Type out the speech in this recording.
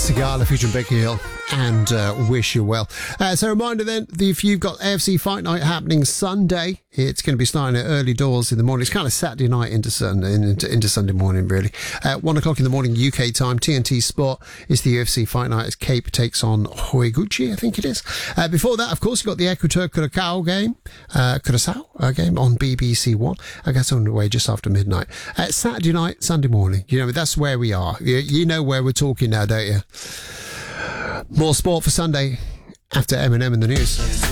Sigala featuring Becky Hill and Wish You Well. So a reminder then, if you've got AFC Fight Night happening Sunday, it's going to be starting at early doors in the morning. It's kind of Saturday night into Sunday morning, really. 1 o'clock in the morning UK time, TNT Sport is the UFC Fight Night as Cape takes on Horiguchi, I think it is. Before that, of course, you've got the Equateur Curaçao game on BBC One. I guess on the way just after midnight. Saturday night, Sunday morning. You know, that's where we are. You know where we're talking now, don't you? More sport for Sunday after Eminem in the news.